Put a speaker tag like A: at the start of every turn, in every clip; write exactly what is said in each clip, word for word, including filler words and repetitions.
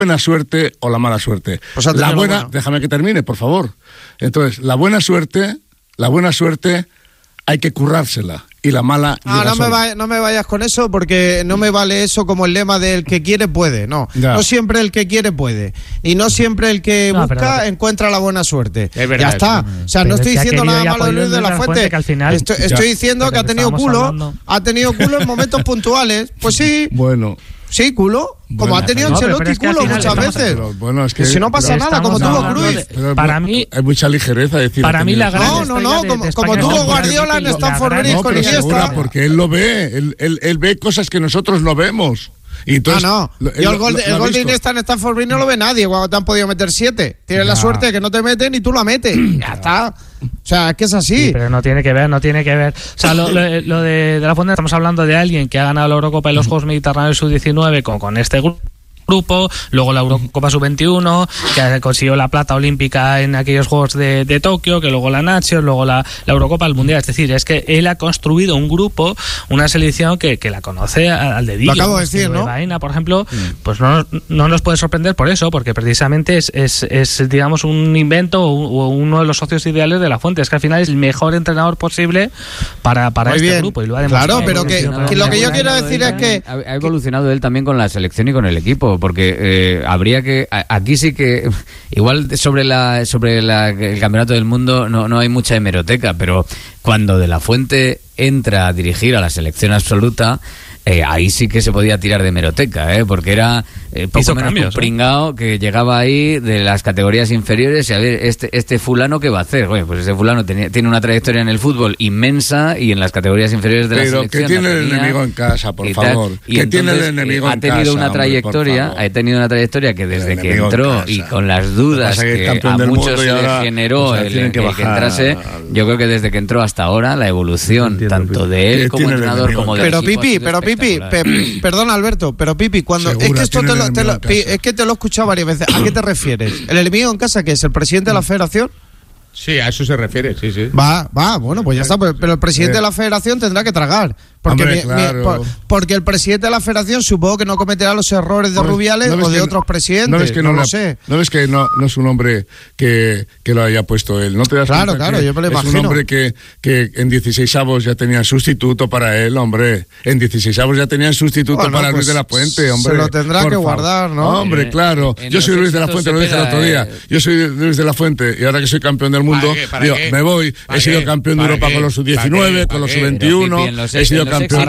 A: buena suerte o la mala suerte.
B: Pues
A: la buena,
B: bueno.
A: déjame que termine, por favor. Entonces, la buena suerte, la buena suerte hay que currársela. Y la mala...
B: Ah, no, me vaya, no me vayas con eso, porque no me vale eso como el lema del que quiere puede. No,
A: ya.
B: no siempre el que quiere puede. Y no siempre el que
C: no,
B: busca
C: pero...
B: encuentra la buena suerte.
D: Es verdad,
B: ya está. O sea, no estoy diciendo nada malo de Luis de la Fuente.
C: Que al final,
B: estoy,
C: ya,
B: estoy diciendo que ha tenido culo.
C: hablando.
B: Ha tenido culo en momentos puntuales. Pues sí.
A: Bueno...
B: Sí, culo. Como
A: bueno,
B: ha tenido
C: no,
B: Ancelotti
C: es que
B: culo
C: muchas
B: veces.
A: Pero, bueno, es que,
B: que si no pasa nada, como tuvo Cruyff.
C: De, para mí,
A: hay mucha ligereza decir.
C: Para mí la gran
B: no, no, no,
C: de,
B: como,
C: de
B: como tuvo Guardiola en Stamford Bridge
A: no,
B: con
A: pero
B: Iniesta.
A: Porque él lo ve, él, él, él ve cosas que nosotros no vemos. Y entonces,
B: ah, no.
A: Él,
B: Yo el gol,
A: lo,
B: el
A: lo
B: gol de Iniesta en Stamford Bridge no lo ve nadie cuando te han podido meter siete. Tienes ya. la suerte de que no te meten y tú la metes. Ya está. O sea, es que es así.
C: Sí, pero no tiene que ver, no tiene que ver. O sea, lo, lo, lo de, de la Fuente, estamos hablando de alguien que ha ganado la Eurocopa y los Juegos Mediterráneos sub diecinueve con, con este grupo. grupo, luego la Eurocopa sub veintiuno, que consiguió la plata olímpica en aquellos Juegos de, de Tokio, que luego la Nations, luego la, la Eurocopa al Mundial. Es decir, es que él ha construido un grupo, una selección que, que la conoce al dedillo.
B: Lo acabo de decir, ¿no?
C: Baena, por ejemplo, pues no, no nos puede sorprender por eso, porque precisamente es, es, es digamos, un invento o uno de los socios ideales de la Fuente. Es que al final es el mejor entrenador posible para, para este
B: bien.
C: grupo. Y lo ha
B: claro, pero que, que lo que yo quiero decir es que...
E: Ha evolucionado él también con la selección y con el equipo, porque eh, habría que aquí sí que igual sobre la sobre la, el campeonato del mundo no, no hay mucha hemeroteca, pero cuando De la Fuente entra a dirigir a la selección absoluta, eh, ahí sí que se podía tirar de hemeroteca, ¿eh? Porque era eh, poco
C: Hizo
E: menos
C: cambios,
E: un pringao ¿eh? que llegaba ahí de las categorías inferiores y a ver, este, este fulano ¿qué va a hacer? Bueno, pues ese fulano tenía, tiene una trayectoria en el fútbol inmensa y en las categorías inferiores de
A: pero
E: la selección.
A: Pero que tiene
E: el
A: tenía, enemigo en casa, por
E: y
A: favor.
E: Y
A: que
E: entonces,
A: tiene el enemigo
E: ha
A: en
E: tenido
A: casa,
E: una trayectoria,
A: hombre,
E: ha tenido una trayectoria que desde que entró y con las dudas que, que a muchos le generó o sea, el, el, que, el que entrase, al... yo creo que desde que entró hasta ahora la evolución entiendo, tanto de él como entrenador como de
B: pero Pipi, pero Pipi, pe, perdona Alberto, pero Pipi, cuando Segura, es que esto te lo, te lo, es que te lo he escuchado varias veces. ¿A qué te refieres? ¿El enemigo en casa que es el presidente de la federación?
D: Sí, a eso se refiere, sí, sí.
B: Va, va, bueno, pues ya está, pero, pero el presidente de la federación tendrá que tragar. Porque,
A: Hombre,
B: mi,
A: claro.
B: mi, por, porque el presidente de la federación supongo que no cometerá los errores de no Rubiales no o de otros presidentes.
A: No ves que no,
B: no
A: lo
B: la, sé.
A: No ves que no, no es un hombre que, que lo haya puesto él. No te das
B: claro,
A: cuenta
B: claro,
A: que
B: yo me lo
A: es
B: imagino.
A: un hombre que, que en dieciseisavos ya tenían sustituto para él, hombre. En dieciseisavos ya tenían sustituto bueno, para pues Luis de la Fuente, hombre.
B: Se lo tendrá que guardar, ¿no?
A: Hombre, claro. En, en yo soy Luis de la Fuente, lo dije el otro día. Yo soy Luis de la Fuente y ahora que soy campeón del mundo, ¿para digo, ¿para me voy. He sido campeón de Europa con los sub diecinueve, con los sub veintiuno. He sido campeón.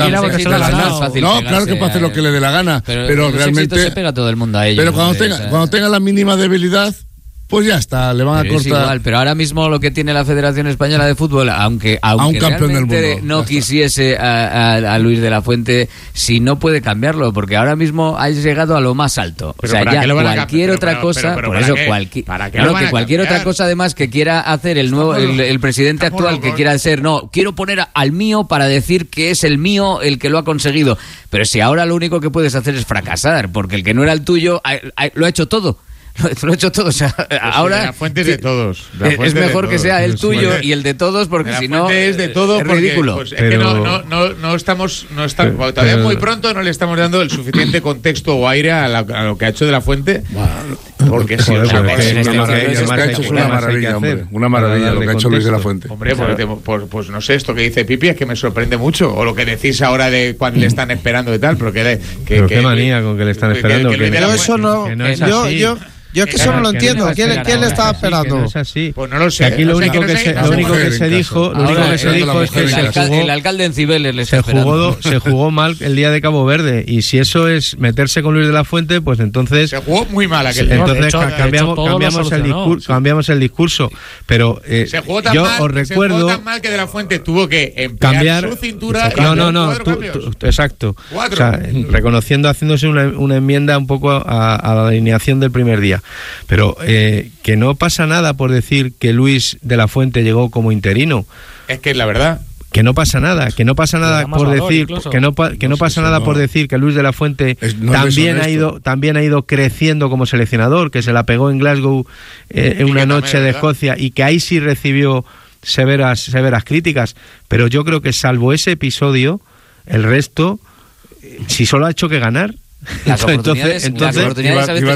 A: No, claro que puede hacer lo que le dé la gana, pero, pero realmente
E: se pega todo el mundo a ellos.
A: Pero cuando tenga, o sea, cuando tenga la mínima debilidad, pues ya está, le van
E: pero
A: a cortar.
E: Es igual, pero ahora mismo lo que tiene la Federación Española de Fútbol, aunque, aunque
A: a un campeón del mundo,
E: no quisiese a, a, a Luis de la Fuente, si no puede cambiarlo, porque ahora mismo ha llegado a lo más alto.
D: Pero
E: o sea, ya cualquier
D: pero,
E: otra
D: pero,
E: cosa,
D: pero, pero,
E: por eso
D: qué?
E: cualquier,
D: ¿Para qué
E: claro,
D: lo
E: que cualquier otra cosa además que quiera hacer el nuevo, el, el presidente actual que quiera ser, no, quiero poner al mío para decir que es el mío el que lo ha conseguido. Pero si ahora lo único que puedes hacer es fracasar, porque el que no era el tuyo lo ha hecho todo. Lo he hecho todo, o sea, pues ahora
D: la fuente es de todos. La
E: es mejor
D: todos.
E: que sea el tuyo
D: sí.
E: y el de todos, porque
D: la
E: si no
D: es de todo,
E: es
D: porque,
E: ridículo.
D: Pues,
F: pero,
D: es que no, no, no, no estamos, no estamos
F: pero,
D: todavía
F: pero,
D: muy pronto no le estamos dando el suficiente contexto o aire a, la, a lo que ha hecho de la Fuente,
A: wow.
D: porque si
F: Joder,
D: o sea,
F: pero
D: es,
F: es
D: es,
F: una maravilla,
D: es,
F: más
A: es una maravilla, hombre, una maravilla lo que ha hecho Luis de la Fuente.
D: Hombre, porque, pues, pues no sé, esto que dice Pipi es que me sorprende mucho, o lo que decís ahora de cuando le están esperando y tal, pero que, que,
F: pero
D: que
F: qué manía con que le están esperando.
B: Pero eso no, yo, yo Yo es que eso no lo entiendo. ¿Quién, ¿quién le estaba esperando?
F: No es así.
D: Pues no lo sé.
F: Aquí lo único que se, lo único que se dijo, lo único que se dijo es que
E: el,
F: se
E: alcalde,
F: jugó,
E: el alcalde en Cibeles le
F: se jugó, se jugó mal el día de Cabo Verde, y si eso es meterse con Luis de la Fuente, pues entonces
D: se jugó muy mal aquel día.
F: Entonces
C: hecho,
F: cambiamos, cambiamos el discurso, cambiamos el discurso. Pero eh,
D: se jugó tan
F: yo
D: mal,
F: os recuerdo
D: se jugó tan mal que de la Fuente tuvo que emplear
F: cambiar
D: su cintura.
F: No, no, no. Tú, tú, exacto.
D: Cuatro.
F: O sea, reconociendo, haciéndose una, una enmienda un poco a, a la alineación del primer día, pero Eh, que no pasa nada por decir que Luis de la Fuente llegó como interino.
D: Es que la verdad.
F: Que no pasa nada, que no pasa nada por decir incluso. que no que no, no pasa nada no. por decir que Luis de la Fuente es, no también ha ido también ha ido creciendo como seleccionador, que se la pegó en Glasgow eh, en una noche de Escocia y que ahí sí recibió severas severas críticas, pero yo creo que salvo ese episodio el resto, si solo ha hecho que ganar.
E: Las oportunidades,
F: entonces,
E: las oportunidades
A: iba,
E: a veces